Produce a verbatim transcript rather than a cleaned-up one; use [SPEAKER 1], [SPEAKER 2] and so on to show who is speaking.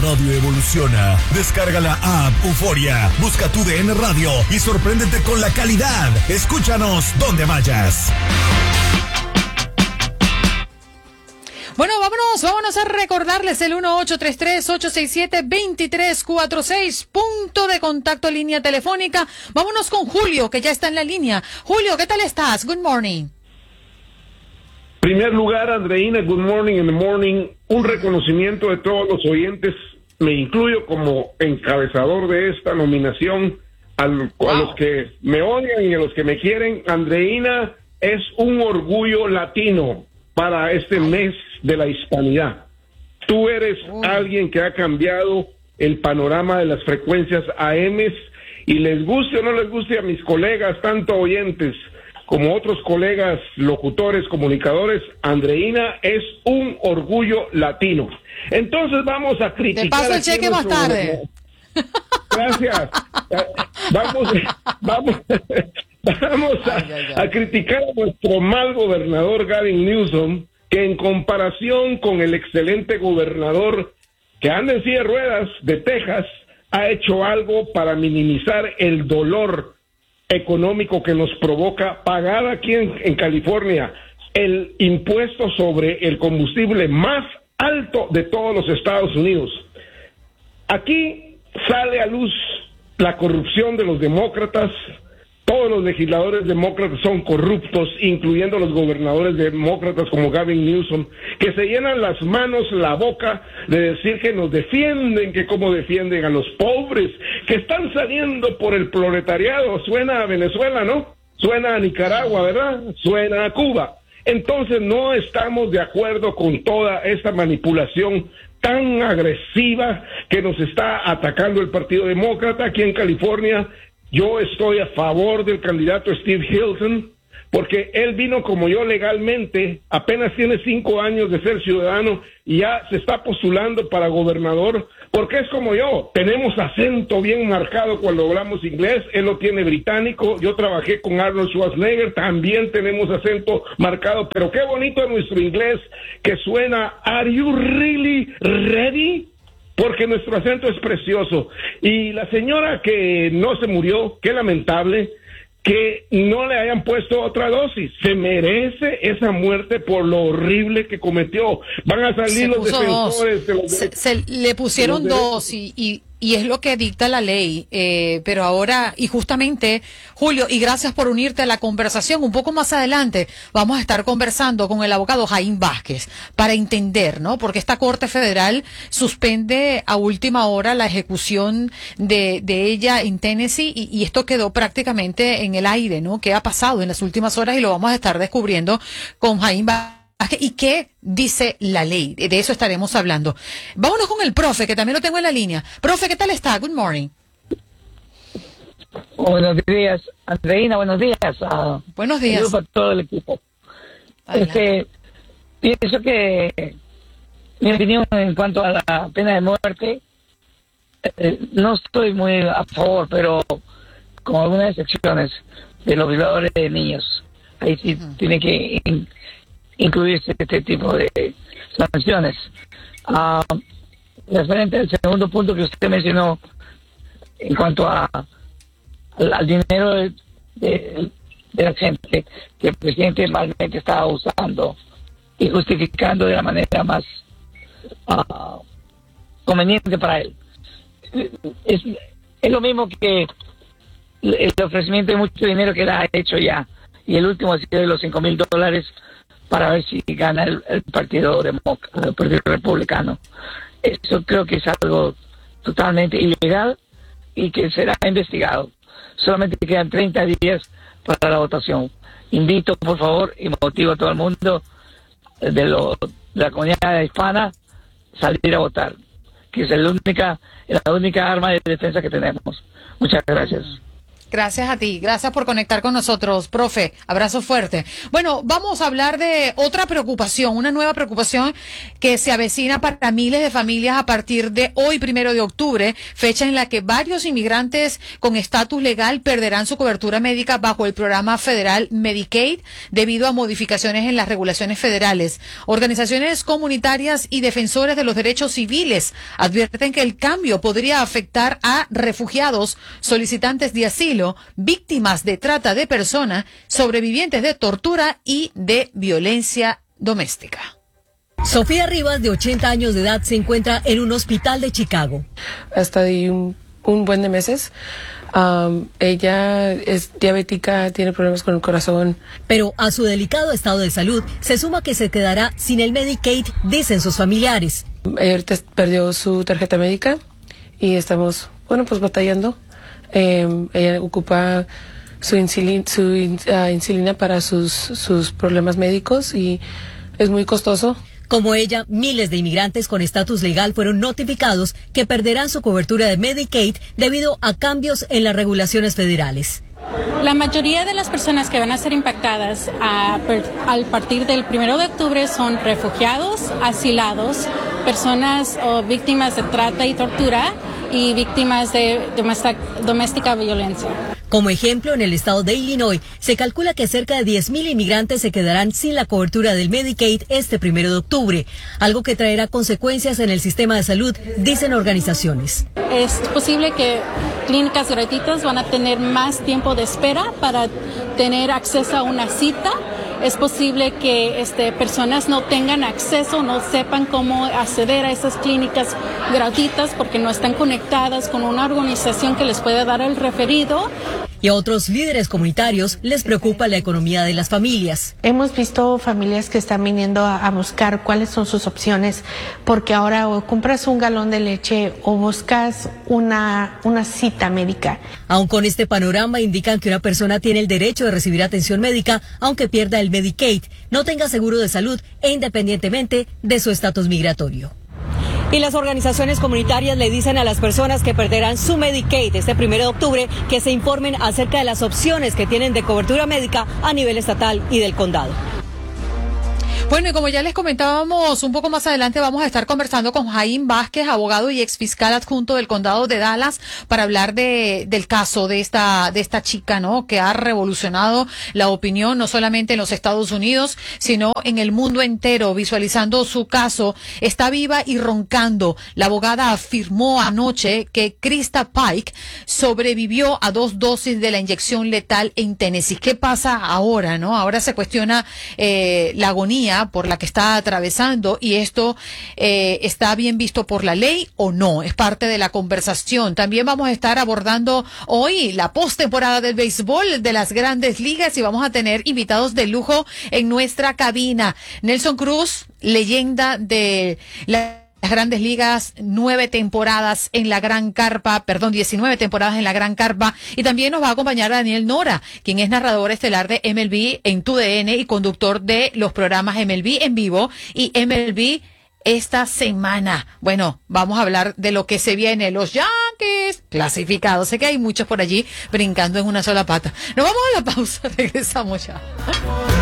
[SPEAKER 1] radio evoluciona. Descarga la app Euforia, busca tu D N Radio y sorpréndete con la calidad. Escúchanos donde vayas.
[SPEAKER 2] Bueno, vámonos, vámonos a recordarles el uno ocho tres tres, ocho seis siete, dos tres cuatro seis, punto de contacto, línea telefónica. Vámonos con Julio, que ya está en la línea. Julio, ¿qué tal estás? Good morning.
[SPEAKER 3] Primer lugar, Andreina, good morning in the morning. Un reconocimiento de todos los oyentes. Me incluyo como encabezador de esta nominación. Al, wow. A los que me odian y a los que me quieren, Andreina es un orgullo latino para este mes de la hispanidad. Tú eres oh. alguien que ha cambiado el panorama de las frecuencias A M y les guste o no les guste a mis colegas, tanto oyentes como otros colegas locutores, comunicadores, Andreina es un orgullo latino. Entonces vamos a criticar.
[SPEAKER 2] Te paso el cheque más tarde.
[SPEAKER 3] Gracias. Vamos, vamos, vamos a, ay, ay, ay. a criticar a nuestro mal gobernador Gavin Newsom, que en comparación con el excelente gobernador que anda en silla de ruedas de Texas, ha hecho algo para minimizar el dolor económico que nos provoca pagar aquí en, en California el impuesto sobre el combustible más alto de todos los Estados Unidos. Aquí sale a luz la corrupción de los demócratas. Todos los legisladores demócratas son corruptos, incluyendo los gobernadores demócratas como Gavin Newsom, que se llenan las manos, la boca de decir que nos defienden, que cómo defienden a los pobres, que están saliendo por el proletariado. Suena a Venezuela, ¿no? Suena a Nicaragua, ¿verdad? Suena a Cuba. Entonces no estamos de acuerdo con toda esta manipulación tan agresiva que nos está atacando el Partido Demócrata aquí en California. Yo estoy a favor del candidato Steve Hilton, porque él vino como yo legalmente, apenas tiene cinco años de ser ciudadano y ya se está postulando para gobernador, porque es como yo, tenemos acento bien marcado cuando hablamos inglés, él lo tiene británico, yo trabajé con Arnold Schwarzenegger, también tenemos acento marcado, pero qué bonito es nuestro inglés, que suena, ¿Are you really ready? Porque nuestro acento es precioso. Y la señora que no se murió, qué lamentable, que no le hayan puesto otra dosis. Se merece esa muerte por lo horrible que cometió. Van a salir
[SPEAKER 2] se
[SPEAKER 3] los defensores. De los
[SPEAKER 2] se, se le pusieron dos y, y, y es lo que dicta la ley. Eh, pero ahora, y justamente, Julio, y gracias por unirte a la conversación. Un poco más adelante vamos a estar conversando con el abogado Jaime Vázquez para entender, ¿no? Porque esta Corte Federal suspende a última hora la ejecución de, de ella en Tennessee y, y esto quedó prácticamente en el aire, ¿no? ¿Qué ha pasado en las últimas horas? Y lo vamos a estar descubriendo con Jaime Vázquez. ¿Y qué dice la ley? De eso estaremos hablando. Vámonos con el profe, que también lo tengo en la línea. Profe, ¿qué tal está? Good morning.
[SPEAKER 4] Buenos días, Andreina, buenos días. Uh,
[SPEAKER 2] buenos días.
[SPEAKER 4] Saludos para todo el equipo. Este, pienso que mi opinión en cuanto a la pena de muerte, eh, no estoy muy a favor, pero con algunas excepciones de los violadores de niños. Ahí sí uh-huh. tiene que in, incluirse este tipo de sanciones. Uh, referente al segundo punto que usted mencionó en cuanto a al, al dinero de, de, de la gente que el presidente malmente estaba usando y justificando de la manera más uh, conveniente para él. Es, es lo mismo que el ofrecimiento de mucho dinero que él ha hecho ya, y el último ha sido de los cinco mil dólares para ver si gana el, el partido demócrata, el partido republicano. Eso creo que es algo totalmente ilegal y que será investigado. Solamente quedan treinta días para la votación. Invito, por favor, y motivo a todo el mundo de, lo, de la comunidad hispana a salir a votar, que es la única, la única arma de defensa que tenemos. Muchas gracias.
[SPEAKER 2] Gracias a ti, gracias por conectar con nosotros, profe, abrazo fuerte. Bueno, vamos a hablar de otra preocupación, una nueva preocupación que se avecina para miles de familias a partir de hoy, primero de octubre, fecha en la que varios inmigrantes con estatus legal perderán su cobertura médica bajo el programa federal Medicaid debido a modificaciones en las regulaciones federales. Organizaciones comunitarias y defensores de los derechos civiles advierten que el cambio podría afectar a refugiados, solicitantes de asilo, víctimas de trata de personas, sobrevivientes de tortura y de violencia doméstica.
[SPEAKER 5] Sofía Rivas, de ochenta años de edad, se encuentra en un hospital de Chicago.
[SPEAKER 6] Hasta ahí un, un buen de meses. Um, ella es diabética, tiene problemas con el corazón.
[SPEAKER 5] Pero a su delicado estado de salud se suma que se quedará sin el Medicaid, dicen sus familiares.
[SPEAKER 6] Ella ahorita perdió su tarjeta médica y estamos, bueno, pues batallando. Eh, ella ocupa su, insulin, su uh, insulina para sus, sus problemas médicos y es muy costoso.
[SPEAKER 5] Como ella, miles de inmigrantes con estatus legal fueron notificados que perderán su cobertura de Medicaid debido a cambios en las regulaciones federales.
[SPEAKER 7] La mayoría de las personas que van a ser impactadas a, per, al partir del primero de octubre son refugiados, asilados, personas o víctimas de trata y tortura y víctimas de doméstica, doméstica violencia.
[SPEAKER 5] Como ejemplo, en el estado de Illinois, se calcula que cerca de diez mil inmigrantes se quedarán sin la cobertura del Medicaid este primero de octubre, algo que traerá consecuencias en el sistema de salud, dicen organizaciones.
[SPEAKER 7] Es posible que clínicas gratuitas van a tener más tiempo de espera para tener acceso a una cita. Es posible que este, personas no tengan acceso, no sepan cómo acceder a esas clínicas gratuitas porque no están conectadas con una organización que les pueda dar el referido.
[SPEAKER 5] Y a otros líderes comunitarios les preocupa la economía de las familias.
[SPEAKER 8] Hemos visto familias que están viniendo a, a buscar cuáles son sus opciones, porque ahora o compras un galón de leche o buscas una, una cita médica.
[SPEAKER 5] Aun con este panorama, indican que una persona tiene el derecho de recibir atención médica aunque pierda el Medicaid, no tenga seguro de salud e independientemente de su estatus migratorio. Y las organizaciones comunitarias le dicen a las personas que perderán su Medicaid este primero de octubre que se informen acerca de las opciones que tienen de cobertura médica a nivel estatal y del condado.
[SPEAKER 2] Bueno, y como ya les comentábamos, un poco más adelante vamos a estar conversando con Jaime Vázquez, abogado y exfiscal adjunto del condado de Dallas, para hablar de del caso de esta de esta chica, ¿no?, que ha revolucionado la opinión no solamente en los Estados Unidos, sino en el mundo entero, visualizando su caso. Está viva y roncando. La abogada afirmó anoche que Krista Pike sobrevivió a dos dosis de la inyección letal en Tennessee. ¿Qué pasa ahora, no? Ahora se cuestiona eh, la agonía por la que está atravesando, y esto eh, está bien visto por la ley o no. Es parte de la conversación. También vamos a estar abordando hoy la postemporada del béisbol de las Grandes Ligas y vamos a tener invitados de lujo en nuestra cabina. Nelson Cruz, leyenda de la Las Grandes Ligas, nueve temporadas en la Gran Carpa, perdón, diecinueve temporadas en la Gran Carpa, y también nos va a acompañar Daniel Nora, quien es narrador estelar de M L B en Tu D N y conductor de los programas M L B en vivo y M L B esta semana. Bueno, vamos a hablar de lo que se viene. Los Yankees clasificados. Sé que hay muchos por allí brincando en una sola pata. Nos vamos a la pausa, regresamos ya.